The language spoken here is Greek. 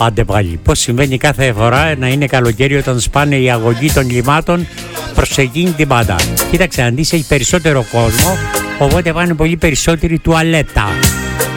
Άντε πάλι. Πώς συμβαίνει κάθε φορά να είναι καλοκαίρι όταν σπάνε οι αγωγοί των λιμάτων προς εκείνη την πάντα. Κοίταξε, αντί έχει περισσότερο κόσμο, οπότε πάνε πολύ περισσότερη τουαλέτα.